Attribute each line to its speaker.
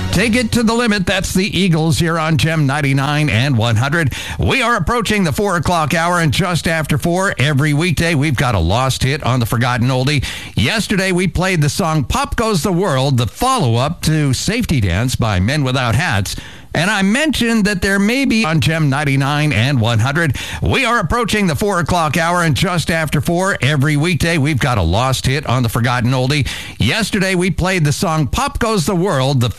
Speaker 1: Take it to the limit. That's the Eagles here on Gem 99 and 100. We are approaching the 4 o'clock hour, and just after 4, every weekday, we've got a lost hit on the Forgotten Oldie. Yesterday, we played the song Pop Goes the World, the follow-up to Safety Dance by Men Without Hats. And I mentioned that there may be on Gem 99 and 100. We are approaching the 4 o'clock hour, and just after 4, every weekday, we've got a lost hit on the Forgotten Oldie. Yesterday, we played the song Pop Goes the World, the